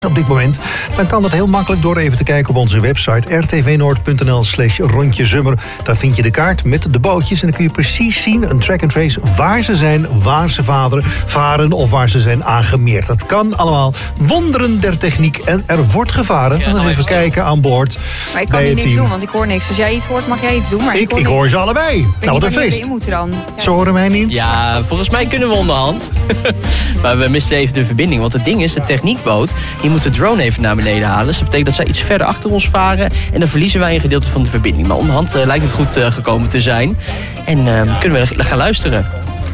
op dit moment, dan kan dat heel makkelijk door even te kijken op onze website rtvnoord.nl/rondjezummer. Daar vind je de kaart met de bootjes en dan kun je precies zien, een track and trace, waar ze zijn, waar ze varen of waar ze zijn aangemeerd. Dat kan allemaal, wonderen der techniek en er wordt gevaren. Ja, en dan even kijken aan boord. Maar ik kan hier niks doen, want ik hoor niks. Als jij iets hoort, mag jij iets doen. Maar ik hoor ze allebei. Nou, wat een feest. Ze horen mij niet. Ja, volgens mij kunnen we onderhand. Maar we missen even de verbinding, want het ding is, de techniekboot, die moet de drone even naar beneden halen. Dus dat betekent dat zij iets verder achter ons varen. En dan verliezen wij een gedeelte van de verbinding. Maar onderhand lijkt het goed gekomen te zijn. En kunnen we gaan luisteren.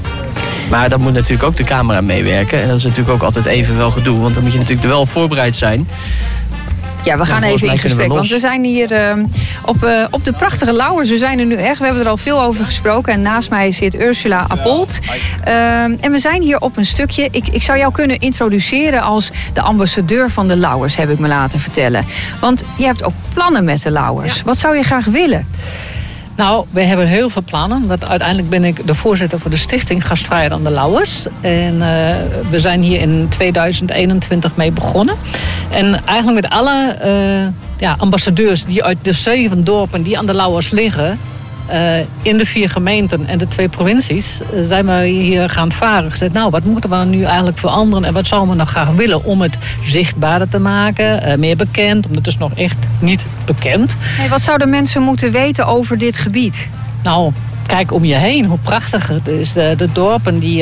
Maar dan moet natuurlijk ook de camera meewerken. En dat is natuurlijk ook altijd even wel gedoe. Want dan moet je natuurlijk er wel voorbereid zijn. Ja, we gaan even in gesprek, want we zijn hier op de prachtige Lauwers. We zijn er nu echt, we hebben er al veel over gesproken. En naast mij zit Ursula Appold. En we zijn hier op een stukje. Ik zou jou kunnen introduceren als de ambassadeur van de Lauwers, heb ik me laten vertellen. Want je hebt ook plannen met de Lauwers. Ja. Wat zou je graag willen? Nou, we hebben heel veel plannen. Uiteindelijk ben ik de voorzitter voor de stichting Gastvrijheid aan de Lauwers. En we zijn hier in 2021 mee begonnen. En eigenlijk met alle ambassadeurs die uit de 7 dorpen die aan de Lauwers liggen, in de 4 gemeenten en de 2 provincies, zijn we hier gaan varen. Gezegd, nou, wat moeten we dan nu eigenlijk veranderen en wat zouden we nog graag willen om het zichtbaarder te maken, meer bekend, omdat het is nog echt niet bekend. Hey, wat zouden mensen moeten weten over dit gebied? Nou, kijk om je heen, hoe prachtig het is. De dorpen die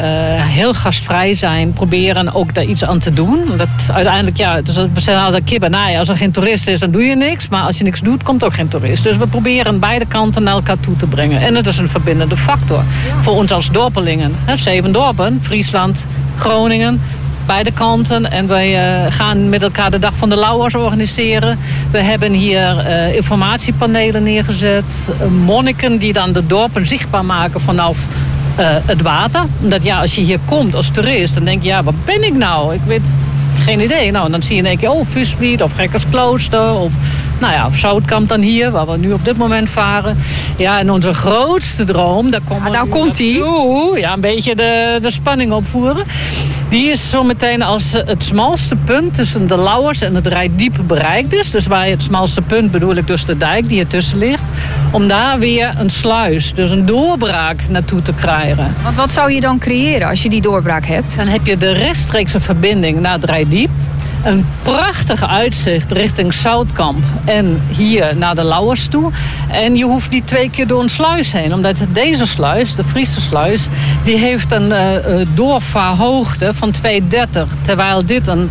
heel gastvrij zijn, proberen ook daar iets aan te doen. Dat uiteindelijk, we zijn altijd kippen. Als er geen toerist is, dan doe je niks. Maar als je niks doet, komt ook geen toerist. Dus we proberen beide kanten naar elkaar toe te brengen. En het is een verbindende factor voor ons als dorpelingen. 7 dorpen, Friesland, Groningen, beide kanten. En wij gaan met elkaar de Dag van de Lauwers organiseren. We hebben hier informatiepanelen neergezet. Monniken die dan de dorpen zichtbaar maken vanaf het water. Omdat als je hier komt als toerist, dan denk je, wat ben ik nou? Ik weet geen idee. Nou, dan zie je in één keer, Visvliet of Gekkersklooster of Zoutkamp dan hier, waar we nu op dit moment varen. Ja, en onze grootste droom, daar komt hij. Ja, een beetje de spanning opvoeren. Die is zo meteen als het smalste punt tussen de Lauwers en het Reitdiep bereikt is. Dus waar het smalste punt bedoel ik dus de dijk die ertussen ligt. Om daar weer een sluis, dus een doorbraak naartoe te krijgen. Want wat zou je dan creëren als je die doorbraak hebt? Dan heb je de rechtstreekse verbinding naar het Reitdiep. Een prachtig uitzicht richting Zoutkamp en hier naar de Lauwers toe. En je hoeft niet 2 keer door een sluis heen. Omdat deze sluis, de Friese sluis, die heeft een doorvaarhoogte van 2,30. Terwijl dit een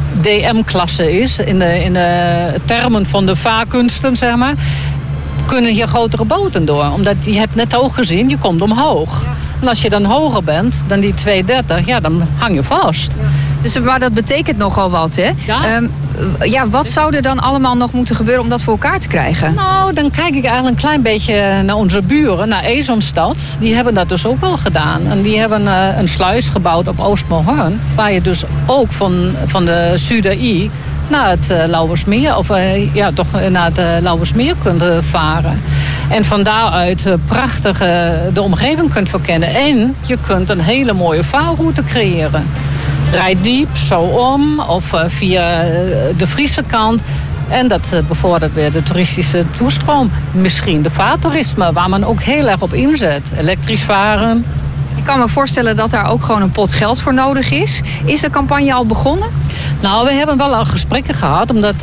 DM-klasse is. In de termen van de vaarkunsten, zeg maar, kunnen hier grotere boten door. Omdat je hebt net ook gezien, je komt omhoog. En als je dan hoger bent dan die 2,30, dan hang je vast. Dus, maar dat betekent nogal wat, hè? Ja. Wat zou er dan allemaal nog moeten gebeuren om dat voor elkaar te krijgen? Nou, dan kijk ik eigenlijk een klein beetje naar onze buren, naar Eesomstad. Die hebben dat dus ook wel gedaan. En die hebben een sluis gebouwd op Oostmoorhorn, waar je dus ook van de Zuiderzee naar het Lauwersmeer, of naar het Lauwersmeer kunt varen. En van daaruit prachtig de omgeving kunt verkennen. En je kunt een hele mooie vaarroute creëren. Reitdiep, zo om, of via de Friese kant. En dat bevordert weer de toeristische toestroom. Misschien de vaartoerisme, waar men ook heel erg op inzet. Elektrisch varen. Ik kan me voorstellen dat daar ook gewoon een pot geld voor nodig is. Is de campagne al begonnen? Nou, we hebben wel al gesprekken gehad. Omdat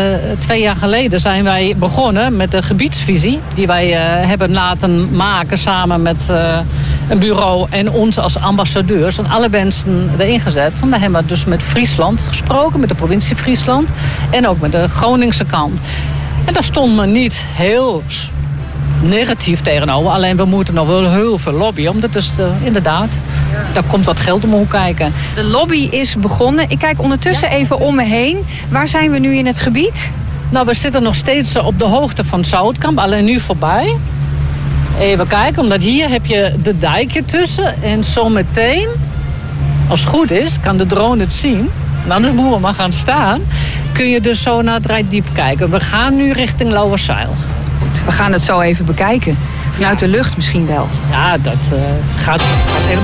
2 jaar geleden zijn wij begonnen met de gebiedsvisie. Die wij hebben laten maken samen met een bureau en ons als ambassadeurs. En alle wensen erin gezet. En daar hebben we dus met Friesland gesproken. Met de provincie Friesland. En ook met de Groningse kant. En daar stond men niet heel negatief tegenover. Alleen we moeten nog wel heel veel lobbyen. Omdat dus inderdaad, daar komt wat geld om kijken. De lobby is begonnen. Ik kijk ondertussen even om me heen. Waar zijn we nu in het gebied? Nou, we zitten nog steeds op de hoogte van Zoutkamp. Alleen nu voorbij. Even kijken, omdat hier heb je de dijkje tussen. En zometeen, als het goed is, kan de drone het zien. Maar anders moeten we maar gaan staan. Kun je dus zo naar het Reitdiep kijken. We gaan nu richting Lauwerszijl. We gaan het zo even bekijken. Vanuit de lucht misschien wel. Ja, dat gaat helemaal.